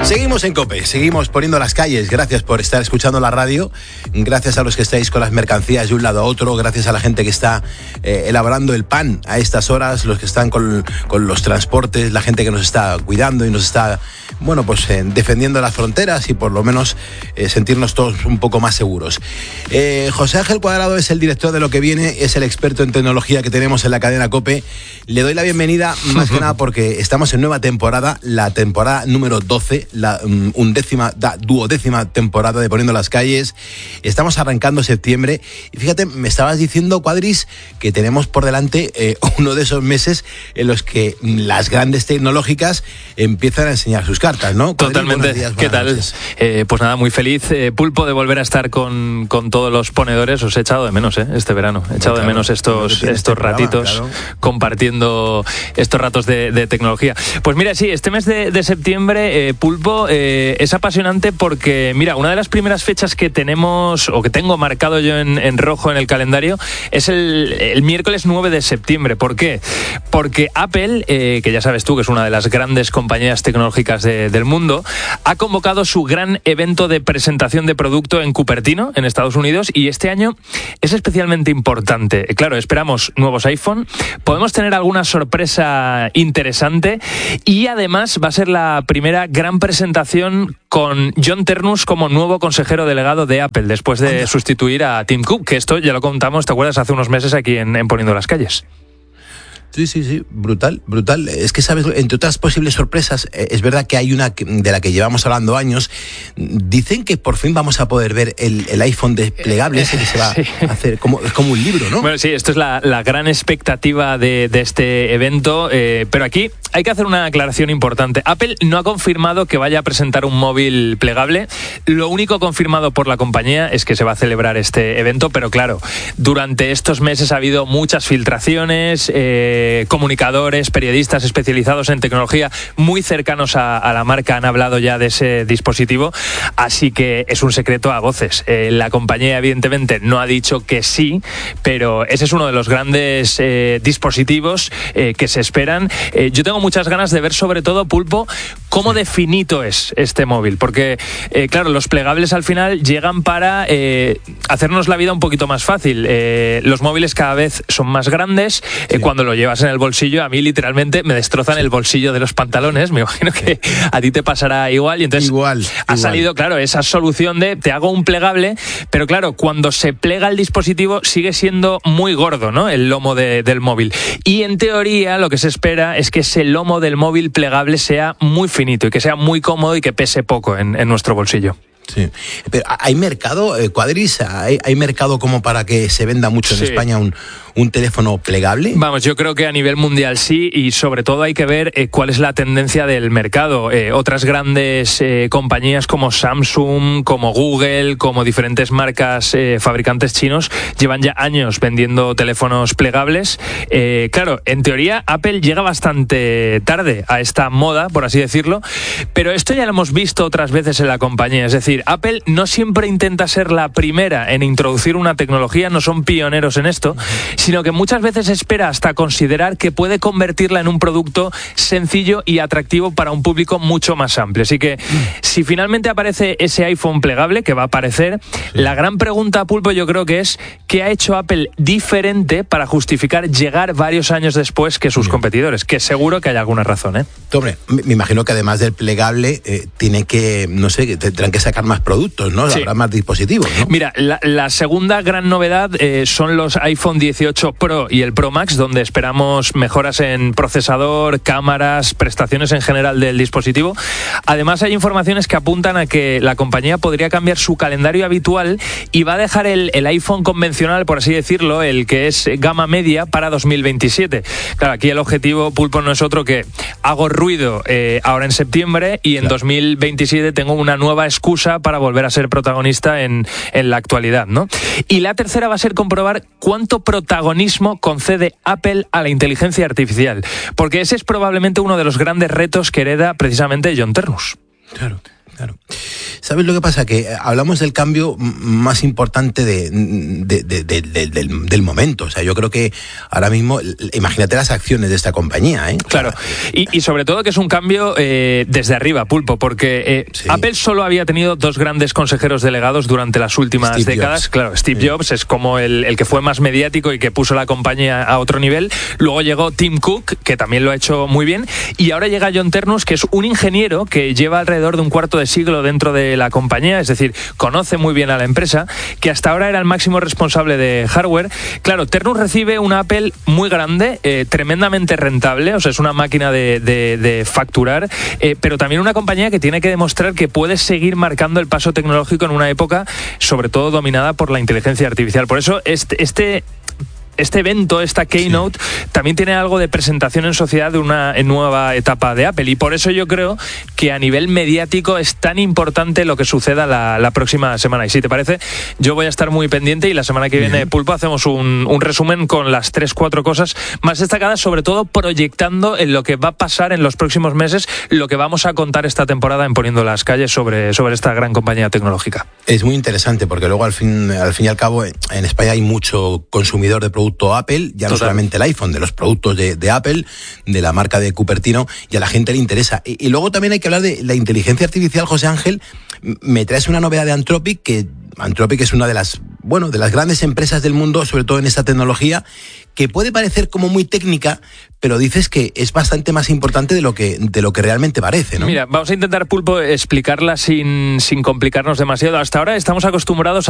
Seguimos en COPE, seguimos poniendo las calles. Gracias por estar escuchando la radio. Gracias a los que estáis con las mercancías de un lado a otro. Gracias a la gente que está elaborando el pan a estas horas. Los que están con los transportes. La gente que nos está cuidando y nos está, defendiendo las fronteras y por lo menos sentirnos todos un poco más seguros. José Ángel Cuadrado es el director de Lo que Viene. Es el experto en tecnología que tenemos en la cadena COPE. Le doy la bienvenida más que nada porque estamos en nueva temporada. La temporada número 12. La duodécima temporada de Poniendo las Calles. Estamos arrancando septiembre y fíjate, me estabas diciendo, Cuadris, que tenemos por delante uno de esos meses en los que las grandes tecnológicas empiezan a enseñar sus cartas, ¿no? Cuadris, totalmente. Días, ¿qué tal? Pues nada, muy feliz, Pulpo, de volver a estar con todos los ponedores. Os he echado de menos este verano. He echado de menos estos ratitos, claro, compartiendo estos ratos de tecnología. Pues mira, sí, este mes de septiembre, Pulpo, es apasionante porque, mira, una de las primeras fechas que tenemos, o que tengo marcado yo en rojo en el calendario, es el miércoles 9 de septiembre. ¿Por qué? Porque Apple, que ya sabes tú que es una de las grandes compañías tecnológicas del mundo, ha convocado su gran evento de presentación de producto en Cupertino, en Estados Unidos, y este año es especialmente importante. Claro, esperamos nuevos iPhone, podemos tener alguna sorpresa interesante y además va a ser la primera gran presentación con John Ternus como nuevo consejero delegado de Apple, después de sustituir a Tim Cook, que esto ya lo contamos, ¿te acuerdas? Hace unos meses aquí en Poniendo las Calles. Sí, brutal. Es que, sabes, entre otras posibles sorpresas, es verdad que hay una de la que llevamos hablando años. Dicen que por fin vamos a poder ver el iPhone desplegable, ese que se va a hacer es como un libro, ¿no? Bueno, sí, esto es la gran expectativa de este evento, pero aquí hay que hacer una aclaración importante. Apple no ha confirmado que vaya a presentar un móvil plegable. Lo único confirmado por la compañía es que se va a celebrar este evento, pero claro, durante estos meses ha habido muchas filtraciones, comunicadores, periodistas especializados en tecnología muy cercanos a la marca han hablado ya de ese dispositivo, así que es un secreto a voces. La compañía evidentemente no ha dicho que sí, pero ese es uno de los grandes dispositivos que se esperan. Yo tengo muchas ganas de ver, sobre todo, Pulpo, cómo de finito es este móvil, porque claro, los plegables al final llegan para hacernos la vida un poquito más fácil. Los móviles cada vez son más grandes, cuando lo llevas en el bolsillo, a mí literalmente me destrozan el bolsillo de los pantalones. Me imagino que a ti te pasará igual, y entonces ha salido, claro, esa solución de te hago un plegable, pero claro, cuando se plega el dispositivo sigue siendo muy gordo, ¿no? El lomo del móvil, y en teoría lo que se espera es que ese lomo del móvil plegable sea muy finito y que sea muy cómodo y que pese poco en nuestro bolsillo. Sí, pero ¿hay mercado, Cuadris? ¿Hay mercado como para que se venda mucho en España un teléfono plegable? Vamos, yo creo que a nivel mundial sí, y sobre todo hay que ver cuál es la tendencia del mercado. Otras grandes compañías como Samsung, como Google, como diferentes marcas fabricantes chinos llevan ya años vendiendo teléfonos plegables. Claro, en teoría Apple llega bastante tarde a esta moda, por así decirlo, pero esto ya lo hemos visto otras veces en la compañía. Es decir, Apple no siempre intenta ser la primera en introducir una tecnología, no son pioneros en esto, sino que muchas veces espera hasta considerar que puede convertirla en un producto sencillo y atractivo para un público mucho más amplio. Así que si finalmente aparece ese iPhone plegable, que va a aparecer, la gran pregunta, Pulpo, yo creo que es ¿qué ha hecho Apple diferente para justificar llegar varios años después que sus competidores? Que seguro que hay alguna razón, ¿eh? Hombre, me imagino que además del plegable tiene que, no sé, tendrán que sacar más productos, ¿no? Sí. Habrá más dispositivos, ¿no? Mira, la segunda gran novedad son los iPhone 18 Pro y el Pro Max, donde esperamos mejoras en procesador, cámaras, prestaciones en general del dispositivo. Además, hay informaciones que apuntan a que la compañía podría cambiar su calendario habitual y va a dejar el iPhone convencional, por así decirlo, el que es gama media, para 2027. Claro, aquí el objetivo, Pulpo, no es otro que hago ruido ahora en septiembre y en 2027 tengo una nueva excusa para volver a ser protagonista en la actualidad, ¿no? Y la tercera va a ser comprobar cuánto protagonismo concede Apple a la inteligencia artificial, porque ese es probablemente uno de los grandes retos que hereda precisamente John Ternus. Claro. ¿Sabes lo que pasa? Que hablamos del cambio más importante del momento. O sea, yo creo que ahora mismo, imagínate las acciones de esta compañía, ¿eh? Claro, y sobre todo que es un cambio desde arriba, Pulpo, porque sí. Apple solo había tenido dos grandes consejeros delegados durante las últimas décadas. Jobs. Claro, Steve Jobs es como el que fue más mediático y que puso la compañía a otro nivel. Luego llegó Tim Cook, que también lo ha hecho muy bien, y ahora llega John Ternus, que es un ingeniero que lleva alrededor de un cuarto de siglo dentro de la compañía, es decir, conoce muy bien a la empresa, que hasta ahora era el máximo responsable de hardware. Claro, Ternus recibe una Apple muy grande, tremendamente rentable, o sea, es una máquina de facturar, pero también una compañía que tiene que demostrar que puede seguir marcando el paso tecnológico en una época, sobre todo dominada por la inteligencia artificial. Por eso este evento, esta Keynote, también tiene algo de presentación en sociedad de una nueva etapa de Apple, y por eso yo creo que a nivel mediático es tan importante lo que suceda la próxima semana. Y si te parece, yo voy a estar muy pendiente, y la semana que viene, Pulpo, hacemos un resumen con las 3-4 cosas más destacadas, sobre todo proyectando en lo que va a pasar en los próximos meses, lo que vamos a contar esta temporada en Poniendo las Calles sobre esta gran compañía tecnológica. Es muy interesante, porque luego al fin y al cabo en España hay mucho consumidor de producto Apple, ya no solamente el iPhone, de los productos de Apple, de la marca de Cupertino, y a la gente le interesa. Y luego también hay que hablar de la inteligencia artificial. José Ángel, me traes una novedad de Anthropic, que Anthropic es una de las grandes empresas del mundo, sobre todo en esta tecnología, que puede parecer como muy técnica, pero dices que es bastante más importante de lo que realmente parece, ¿no? Mira, vamos a intentar, Pulpo, explicarla sin complicarnos demasiado. Hasta ahora estamos acostumbrados